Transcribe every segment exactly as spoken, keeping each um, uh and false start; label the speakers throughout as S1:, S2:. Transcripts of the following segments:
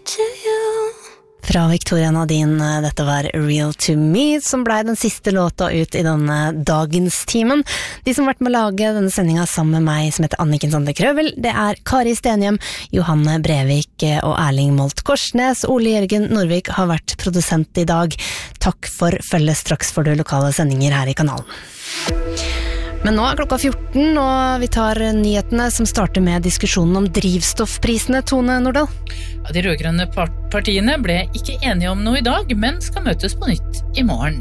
S1: to you.
S2: Fra Victoria Nadine, dette var Real to Me, som ble den siste låta ut i denne dagens timen. De som har vært med å lage denne sendinga sammen med meg, som heter Anniken Sande Krøvel, det er Kari Stenhjem, Johanne Brevik og Erling Molt Korsnes. Ole Jørgen Norvik har vært produsent i dag. Takk for følget, straks får du lokale sendinger her i kanalen. Men nå er klokka fjorten, og vi tar nyhetene som starter med diskusjonen om drivstoffprisene. Tone Nordahl?
S3: Ja, de rødgrønne partiene ble ikke enige om noe i dag, men skal møtes på nytt i morgen.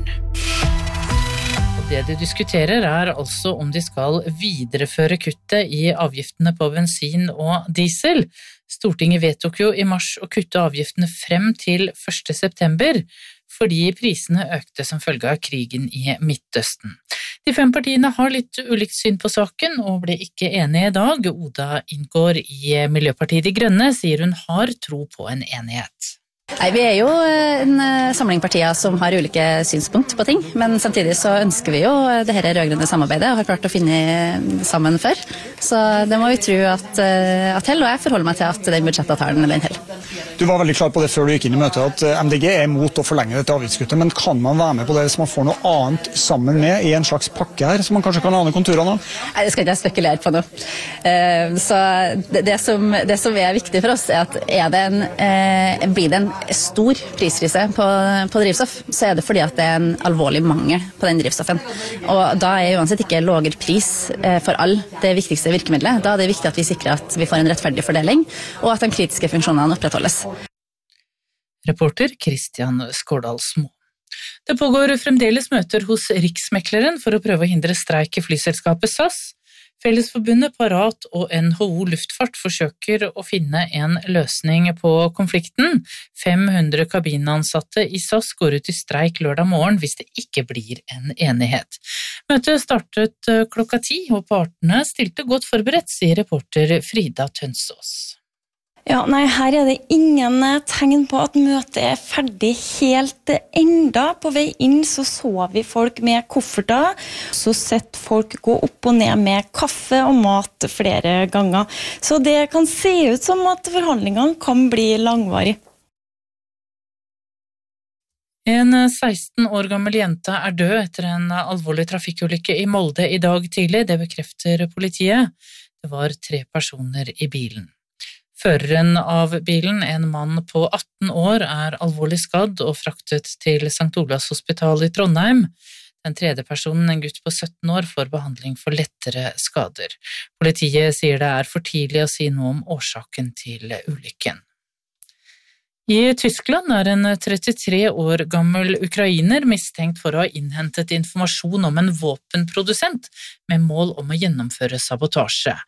S3: Og det de diskuterer er altså om de skal videreføre kuttet i avgiftene på bensin og diesel. Stortinget vedtok jo i mars å kutte avgiftene frem til første september, fordi prisene økte som følge av krigen i Midtøsten. De fem partiene har litt ulikt syn på saken og ble ikke enige i dag. Oda Inngård i Miljøpartiet De Grønne sier hun har tro på en enighet.
S4: Nei, vi er jo en samling partier som har ulike synspunkt på ting, men samtidig så ønsker vi jo det her rødgrønne samarbeidet og har klart å finne sammen før. Så det må vi tro at, at hell, og jeg forholder meg til at den budsjettavtalen er den hell.
S5: Du var veldig klar på det før du gikk inn i møtet, at M D G er imot å forlenge dette avgiftskuttet, men kan man være med på det hvis man får noe annet sammen med i en slags pakke her, som man kanskje kan ane konturene av?
S4: Nei, det skal ikke jeg spekulere på nå. Så det, det, som, det som er viktig for oss er at er det en, blir det en stor priskrise på, på drivstoff, så er det fordi at det er en alvorlig mangel på den drivstoffen. Og da er uansett ikke lavere pris for all det viktigste virkemidlet. Da er det viktig at vi sikrer at vi får en rettferdig fordeling, og at de kritiske funksjonene opprettholdes.
S3: Reporter Kristian Skårdalsmo. Det pågår fremdeles møter hos Riksmekleren for å prøve å hindre streik i flyselskapet S A S. Fellesforbundet Parat og N H O Luftfart forsøker å finne en løsning på konflikten. fem hundre kabinansatte i S A S går ut i streik lørdag morgen hvis det ikke blir en enighet. Møtet startet klokka ti, og partene stilte godt forberedt, sier reporter Frida Tønsås.
S6: Ja, nei, her er det ingen tegn på at møtet er ferdig helt enda. På vei inn så så vi folk med kofferter, så sett folk gå opp og ned med kaffe og mat flere ganger. Så det kan se ut som at forhandlingene kan bli langvarig.
S3: En seksten år gammel jente er død etter en alvorlig trafikkulykke i Molde i dag tidlig, det bekrefter politiet. Det var tre personer i bilen. Føreren av bilen, en mann på atten år, er alvorlig skadd og fraktet til Sankt Olavs hospital i Trondheim. Den tredje personen, en gutt på sytten år, får behandling for lettere skader. Politiet sier det er for tidlig å si noe om årsaken til ulykken. I Tyskland er en trettitre år gammel ukrainer mistenkt for å ha innhentet informasjon om en våpenprodusent med mål om å gjennomføre sabotasje.